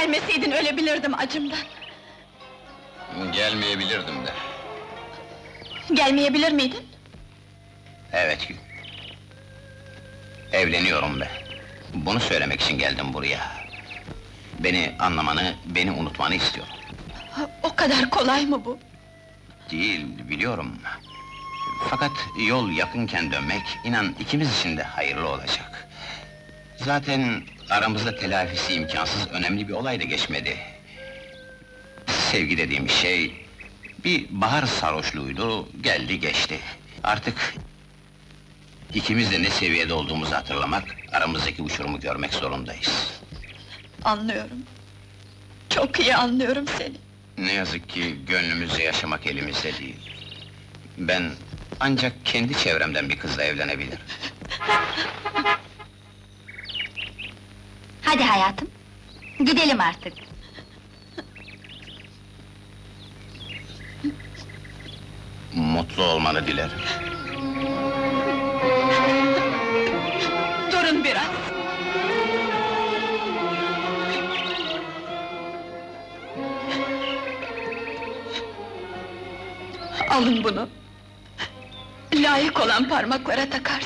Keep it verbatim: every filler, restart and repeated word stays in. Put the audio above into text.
vermeseydin ölebilirdim acımdan. Gelmeyebilirdim de. Gelmeyebilir miydin? Evet Gül. Evleniyorum ben. Bunu söylemek için geldim buraya. Beni anlamanı, beni unutmanı istiyorum. O kadar kolay mı bu? Değil, biliyorum. Fakat yol yakınken dönmek, inan ikimiz için de hayırlı olacak. Zaten aramızda telafisi imkansız önemli bir olay da geçmedi. Sevgi dediğim şey, bir bahar sarhoşluğuydu, geldi geçti. Artık ikimiz de ne seviyede olduğumuzu hatırlamak, aramızdaki uçurumu görmek zorundayız. Anlıyorum. Çok iyi anlıyorum seni. Ne yazık ki gönlümüzce yaşamak elimizde değil. Ben ancak kendi çevremden bir kızla evlenebilirim. Hadi hayatım, gidelim artık. Mutlu olmanı dilerim. Durun biraz. Alın bunu. Layık olan parmaklara takarsın.